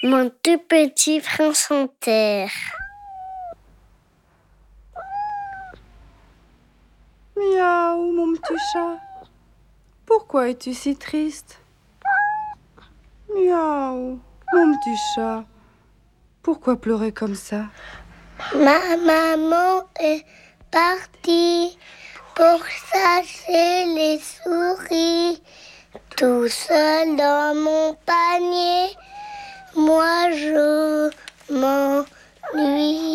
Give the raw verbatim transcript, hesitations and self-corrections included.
Mon tout petit prince en terre. Miaou, mon petit chat. Pourquoi es-tu si triste? Miaou, mon petit chat. Pourquoi pleurer comme ça? Ma maman est partie pour chasser les souris. Tout seul dans mon panier, moi je m'ennuie.